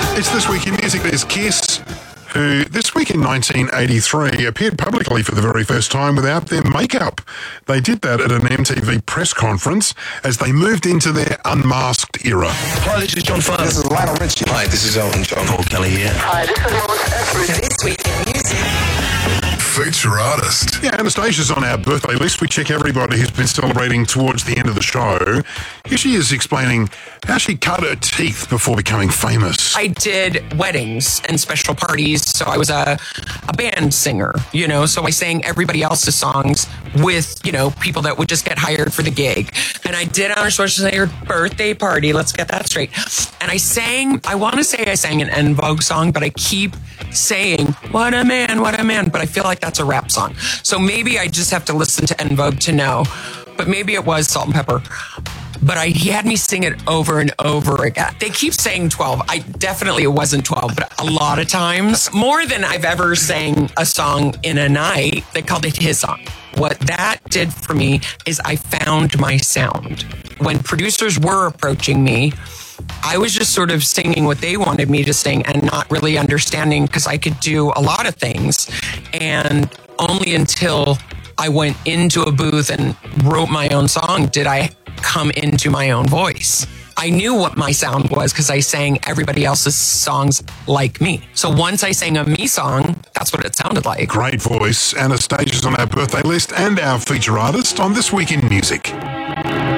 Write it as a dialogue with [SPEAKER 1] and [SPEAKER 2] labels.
[SPEAKER 1] It's This Week in Music. There's Kiss, who this week in 1983 appeared publicly for the very first time without their makeup. They did that at an MTV press conference as they moved into their unmasked era.
[SPEAKER 2] Hi, this is John Farnham.
[SPEAKER 3] This is Lionel Richie.
[SPEAKER 2] Hi, this is Elton John.
[SPEAKER 4] Paul Kelly here.
[SPEAKER 5] Hi, this is Lawrence Etheridge.
[SPEAKER 6] This Week in Music.
[SPEAKER 1] Feature artist. Yeah, Anastasia's on our birthday list. We check everybody who's been celebrating towards the end of the show. Here she is explaining how she cut her teeth before becoming famous.
[SPEAKER 6] I did weddings and special parties, so I was a band singer, so I sang everybody else's songs with, people that would just get hired for the gig. And I did Arnold Schwarzenegger's birthday party, let's get that straight. And I sang an En Vogue song, but I keep saying, what a man, but I feel like that's a rap song. So maybe I just have to listen to En Vogue to know, but maybe it was Salt and Pepper. But he had me sing it over and over again. They keep saying 12. It wasn't 12, but a lot of times, more than I've ever sang a song in a night, they called it his song. What that did for me is I found my sound. When producers were approaching me, I was just sort of singing what they wanted me to sing and not really understanding because I could do a lot of things. And only until I went into a booth and wrote my own song did I come into my own voice. I knew what my sound was because I sang everybody else's songs like me. So once I sang a me song, that's what it sounded like.
[SPEAKER 1] Great voice. Anastasia's on our birthday list and our feature artist on This Week in Music.